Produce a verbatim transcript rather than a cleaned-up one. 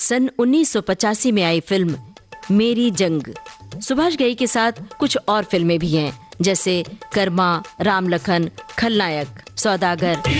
सन उन्नीस सौ पचासी में आई फिल्म मेरी जंग। सुभाष घई के साथ कुछ और फिल्में भी हैं, जैसे कर्मा, राम लखन, खलनायक, सौदागर।